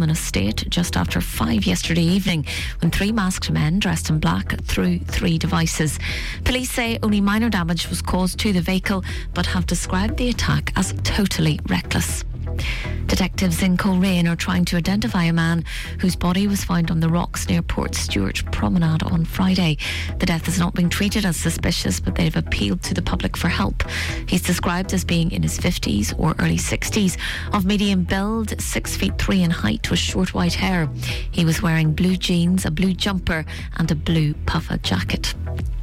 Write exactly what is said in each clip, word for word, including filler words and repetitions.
Balmain estate just after five yesterday evening when three masked men dressed in black threw three devices. Police say only minor damage was caused to the vehicle, but have described the attack as totally reckless. Detectives in Coleraine are trying to identify a man whose body was found on the rocks near Port Stewart Promenade on Friday. The death has not been treated as suspicious, but they've appealed to the public for help. He's described as being in his fifties or early sixties, of medium build, six feet three in height, with short white hair. He was wearing blue jeans, a blue jumper and a blue puffer jacket.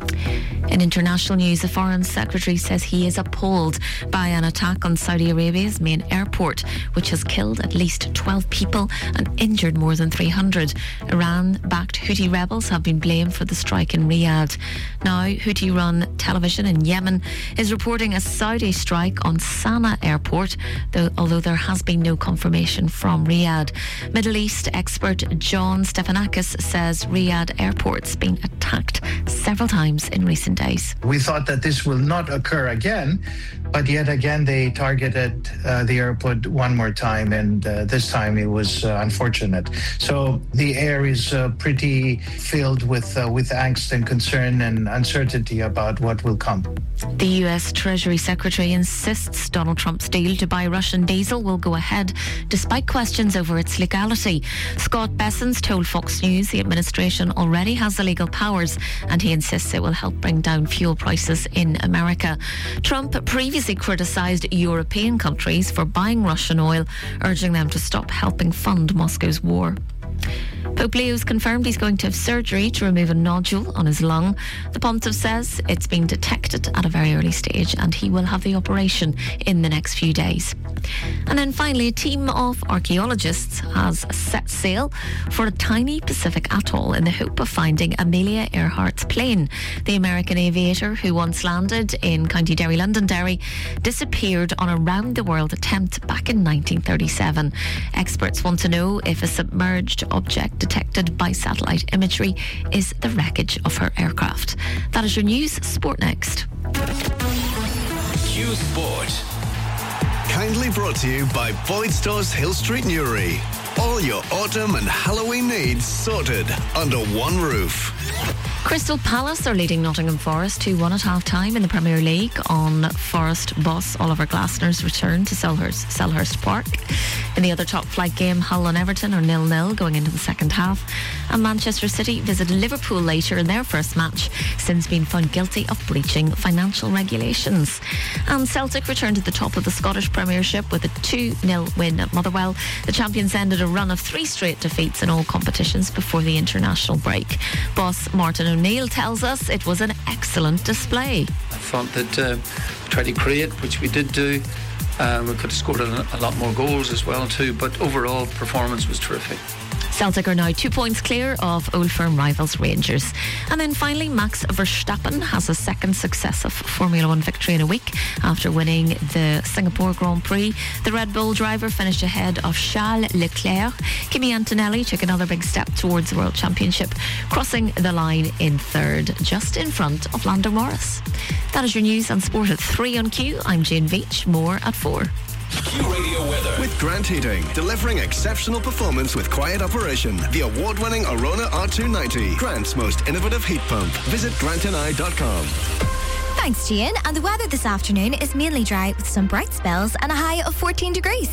In international news, the Foreign Secretary says he is appalled by an attack on Saudi Arabia's main airport, which has killed at least twelve people and injured more than three hundred. Iran-backed Houthi rebels have been blamed for the strike in Riyadh. Now, Houthi-run television in Yemen is reporting a Saudi strike on Sana'a airport, though, although there has been no confirmation from Riyadh. Middle East expert John Stephanakis says Riyadh airport's been attacked several times in recent days. We thought that this will not occur again, but yet again they targeted uh, the airport one more time, and uh, this time it was uh, unfortunate. So the air is uh, pretty filled with uh, with angst and concern and uncertainty about what will come. The U S Treasury Secretary insists Donald Trump's deal to buy Russian diesel will go ahead despite questions over its legality. Scott Bessent told Fox News the administration already has the legal powers, and he insists it will help bring down fuel prices in America. Trump previously criticised European countries for buying Russian oil, urging them to stop helping fund Moscow's war. Pope Leo's confirmed he's going to have surgery to remove a nodule on his lung. The Pontiff says it's been detected at a very early stage and he will have the operation in the next few days. And then finally, a team of archaeologists has set sail for a tiny Pacific atoll in the hope of finding Amelia Earhart's plane. The American aviator, who once landed in County Derry, Londonderry, disappeared on a round-the-world attempt back in nineteen thirty-seven. Experts want to know if a submerged object detected by satellite imagery is the wreckage of her aircraft. That is your news. Sport next. Q Sport. Kindly brought to you by Boyd Stores Hill Street Newry. All your autumn and Halloween needs sorted under one roof. Crystal Palace are leading Nottingham Forest two one at half-time in the Premier League on Forest boss Oliver Glasner's return to Selhurst, Selhurst Park. In the other top-flight game, Hull and Everton are nil nil going into the second half. And Manchester City visit Liverpool later in their first match since being found guilty of breaching financial regulations. And Celtic returned to the top of the Scottish Premiership with a two nil win at Motherwell. The champions ended a run of three straight defeats in all competitions before the international break. Boss Martin O'Neill tells us it was an excellent display. I thought that uh, we tried to create, which we did do. Uh, we could have scored a, a lot more goals as well too, but overall performance was terrific. Celtic are now two points clear of Old Firm rivals Rangers. And then finally, Max Verstappen has a second successive Formula One victory in a week after winning the Singapore Grand Prix. The Red Bull driver finished ahead of Charles Leclerc. Kimi Antonelli took another big step towards the World Championship, crossing the line in third, just in front of Lando Norris. That is your news and sport at three on Q. I'm Jane Veach. More at four. Q Radio weather with Grant Heating, delivering exceptional performance with quiet operation. The award-winning Arona R two ninety, Grant's most innovative heat pump. Visit grant and I dot com. Thanks, Gian. And the weather this afternoon is mainly dry with some bright spells and a high of fourteen degrees.